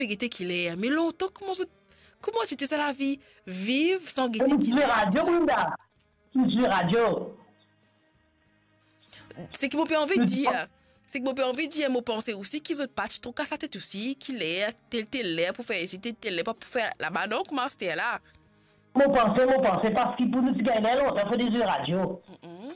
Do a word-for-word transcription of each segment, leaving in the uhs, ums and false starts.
guetter qu'il est. Mais longtemps, comment, ça- comment tu étais ça la vie? Vivre sans guetter Et qu'il sur est. radio, Winda. Sur radio. C'est que mon père envie de Je dire. C'est que mon père envie de dire, mon pensée aussi qu'ils ont pas, tu trouves qu'à sa tête aussi, qu'il est, tel tel est pour faire ici, tel tel est pas pour faire là-bas. Donc, comment c'était là? Mon pensée, mon pensée, parce qu'il pour nous gagner longtemps, il faut des radios. Mhm.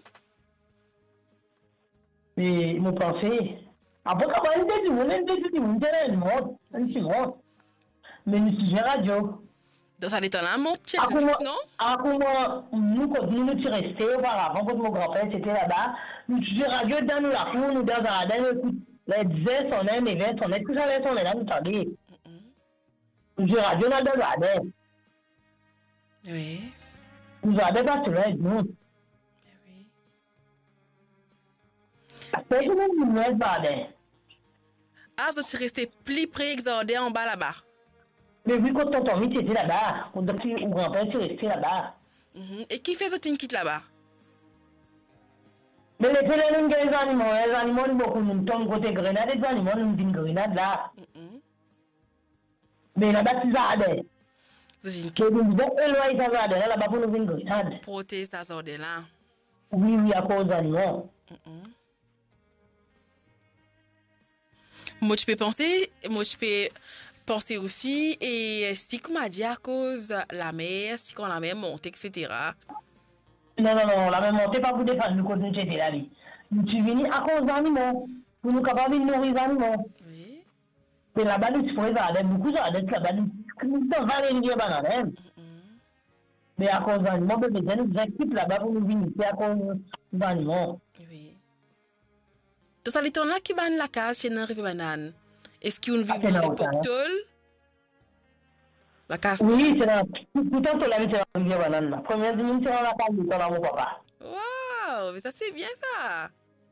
Et mon pensée. Après, quand on est du monde, on est du monde, c'est le monde. On est monde. Mais nous sommes radio. Dans ça temps là, mon tchèque, À comment, non? à comment nous, quand nous nous sommes restés auparavant, quand mon grand-père était là-bas, nous sommes radio dans nous la cour, nous dans la jardin, nous écoutons les dix, on est, les vingt, on est, tout ça, on est là, nous tendez. Nous sommes radio dans le jardin. Oui. Nous avons pas tout le monde. Oui. C'est que nous nous sommes jardin. Ah, donc tu restais plus près exordé en bas là-bas. Mais oui, quand tonton Mitch était là-bas, quand mon grand-père était resté là-bas. Mhm. Et qui fait ce quitte là-bas? Mais les pèlerins, les animaux, les animaux, nous beaucoup nous tombent côté grenade, les animaux, nous disent grenade là. Mhm. Mais là-bas, c'est jardin. C'est une Mais nous devons éloigner ça jardin là-bas pour nous une grenade. protéger ça sort de là. Oui, oui, à cause des animaux. Mhm. Moi, je peux penser, moi, je peux penser aussi, et si qu'on m'a dit à cause de la mer, si qu'on la mer monte, et cetera. Non, non, non, la même montée pas pour défendre nous quand nous étions là. Nous sommes venus à cause des animaux. Pour nous capables de nourrir les animaux. Oui. Mais là-bas, nous sommes jardin, beaucoup de jardins là-bas, nous sommes dans les lieux bananes. Mais à cause des animaux, nous nous équipons là-bas pour nous venir à cause des animaux. Oui. Donc, ça, les temps là qui ban la case chez Rive Banane. Est-ce qu'on vit Ah, c'est dans là, l'époque ça, hein. tol? La case. Oui, c'est là. Tout le temps, c'est la vie, c'est la rivière banane. La première dimension, on a pas vu, c'est là, mon papa. Waouh, mais ça, c'est bien ça.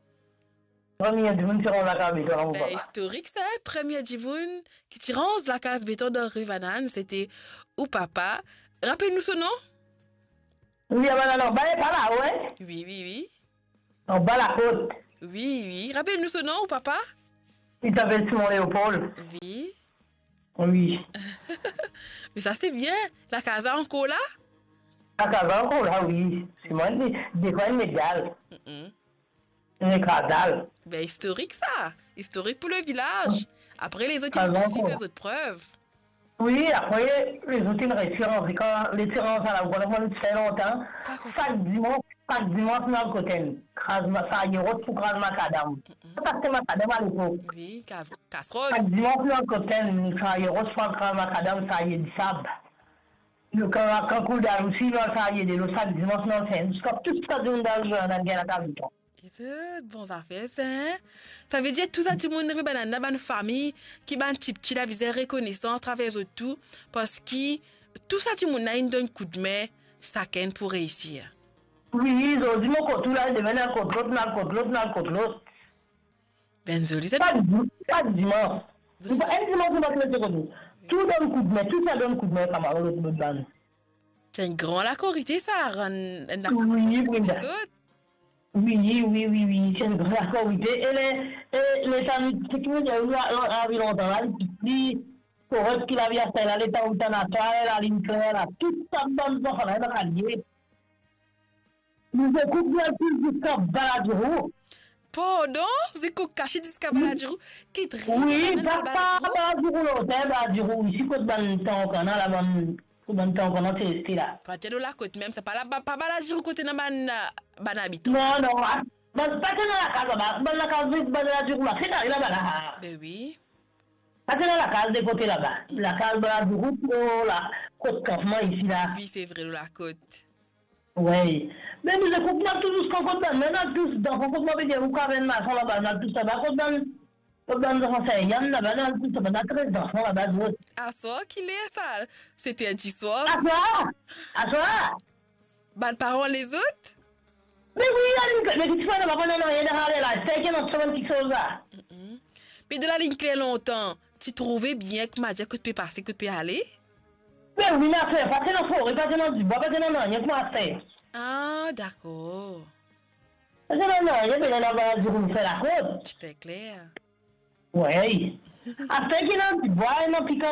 La première dimension, on a pas vu, c'est là, mon Ben, papa. historique, ça. Premier divoun qui tirance la case béton de Rive Banane, c'était ou papa. Rappelle-nous son nom? Oui, la banane, en bas, elle est pas là, ouais. Oui, oui, oui. En bas, la côte. Oui, oui. Rappelle-nous son nom ou papa? Il s'appelle Simon Léopold. Oui. Oui. Mais ça, c'est bien. La casa encore là? À Kazan, encore là, oui. Simon, des des fois, il m'égale. Mhm. Il m'écrase. Ben, historique, ça. Historique pour le village. Après, les autres, Ah, ils vont aussi d'accord. faire d'autres preuves. Oui, après, les autres, ils référencent. Quand les tirances à la voie, on le fait longtemps. Chaque dimanche, chaque dimanche, nous avons côté. Ça y est, autre pour crase macadam. Parce que macadam à l'époque. Oui, cas- casserole. Chaque dimanche, nous avons côté. Ça y est, autre pour crase macadam, ça y est, du sable. Le quand quand coule dans aussi, là, ça y est, de l'eau, chaque dimanche, nous avons fait. Jusqu'à tout ce que nous avons dans la guerre à Cavito. Et c'est bon affaire, ça. Hein? Ça veut dire tout ça, tout le monde dans une bonne famille qui ban type qui la visée reconnaissant à travers tout parce que tout ça, tout le monde a une donne coup de main, ça qu'est pour réussir. Oui, ils ont dit, mon côté, là, il devait aller contre l'autre, dans le côté l'autre, dans le côté l'autre. Ben, joli, c'est Pas de dimanche. Pas de dimanche. Un dimanche, on va te mettre côté. Tout donne coup de main, tout ça donne coup de main, camarade, l'autre bout de ban. c'est une grande la corité, ça rend un Oui, Brenda. les autres. Oui, oui, oui, oui, c'est une grande activité. Et les, et les amis, c'est qui me dit, oui, on a vu longtemps, là, il correct qu'il avait fait, là, l'état où t'en as fait, la ligne claire, là, tout ça, bonne enfant, là, dans la liée. Nous écoutons bien plus jusqu'à Baladurou. Pardon, c'est qu'on cache jusqu'à Baladurou. Qui est Oui, pas Baladurou, l'hôtel, Baladurou, ici, quand dans le temps, on a la bonne, dans le temps, on a c'est là. Quand tu es de la côte même, c'est pas là, pas Baladurou côté de ban habitant. Non, non, pas que dans la case, dans la case de Baladurou, là, c'est là, là-bas, là. Ben oui. Parce que dans la case de côté là-bas, la case de la route pour la côte campement ici là. Oui, c'est vrai, de la côte. Oui. Mais nous écoutons tous ce qu'on compte maintenant, tous dans le compte, on peut dire, vous avez une maçon là-bas, dans tout ça, on dans dans le conseil, là-bas, dans tout ça, dans treize enfants là-bas. À ça, qu'il est ça. C'était un petit soir. À toi À toi Ban parents les autres? Mais oui, mais tu fais, on va pas rien de là, c'est qu'il y a notre petit chose là. Mais de la ligne claire longtemps, tu trouvais bien que m'a dit que tu peux passer, que tu peux aller? Mais oui, là, c'est pas que dans le forêt, pas que dans du bois, pas que dans le rien, comment faire? Ah, d'accord. Pas que dans le rien, mais dans la jour où on fait la côte. C'était clair. Oui. Après qu'il a du bois, il a piqué